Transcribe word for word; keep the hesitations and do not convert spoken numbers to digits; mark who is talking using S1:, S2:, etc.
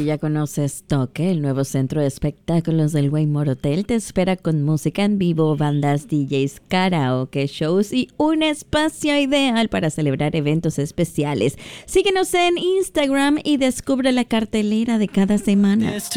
S1: ya conoces Toque, el nuevo centro de espectáculos del Waymore Hotel. Te espera con música en vivo, bandas, D Js, karaoke, shows y un espacio ideal para celebrar eventos especiales. Síguenos en Instagram y descubre la cartelera de cada semana.